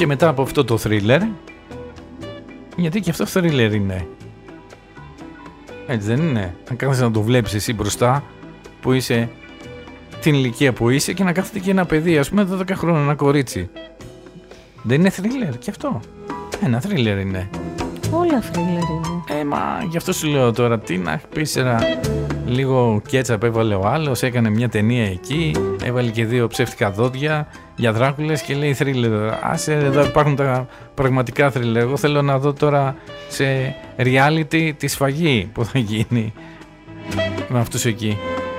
Και μετά από αυτό το thriller, γιατί και αυτό thriller είναι. Έτσι δεν είναι? Αν κάθεσαι να το βλέπεις εσύ μπροστά, που είσαι την ηλικία που είσαι, και να κάθεται και ένα παιδί, ας πούμε 12 χρόνων, ένα κορίτσι. Δεν είναι thriller και αυτό? Ένα thriller είναι. Όλα thriller είναι. Μα γι' αυτό σου λέω τώρα, τι να πεις, λίγο κέτσαπ έβαλε ο άλλος, έκανε μια ταινία εκεί, έβαλε και 2 ψεύτικα δόντια για δράκουλες και λέει thriller. Άσε, εδώ υπάρχουν τα πραγματικά thriller. Εγώ θέλω να δω τώρα σε reality τη σφαγή που θα γίνει με αυτούς εκεί.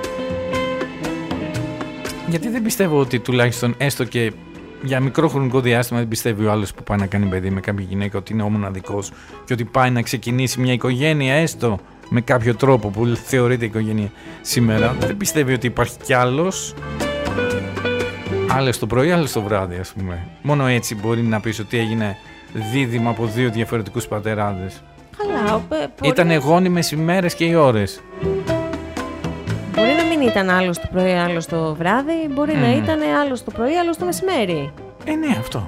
Γιατί δεν πιστεύω ότι τουλάχιστον έστω και για μικρό χρονικό διάστημα δεν πιστεύει ο άλλος που πάει να κάνει παιδί με κάποια γυναίκα ότι είναι ο μοναδικός και ότι πάει να ξεκινήσει μια οικογένεια έστω με κάποιο τρόπο που θεωρείται οικογένεια σήμερα. Δεν πιστεύει ότι υπάρχει κι άλλος, άλλες το πρωί, άλλες το βράδυ, ας πούμε. Μόνο έτσι μπορεί να πεις ότι έγινε δίδυμα από 2 διαφορετικούς πατεράδες. Καλά, Ήτανε γόνιμες οι μέρες και οι ώρες. Μπορεί να μην ήταν άλλος το πρωί, άλλος το βράδυ, μπορεί να ήταν άλλος το πρωί, άλλος το μεσημέρι. Ναι, αυτό.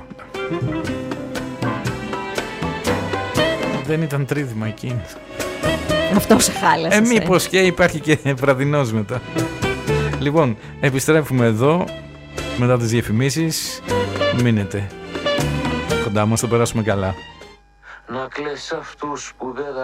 Δεν ήταν τρίδημα εκείνο. Αυτό σε χάλασε. Μήπως και υπάρχει και βραδινός μετά. Λοιπόν, επιστρέφουμε εδώ μετά τις διαφημίσεις. Μείνετε κοντά μας, το περάσουμε καλά. Να κλαις αυτούς που δεν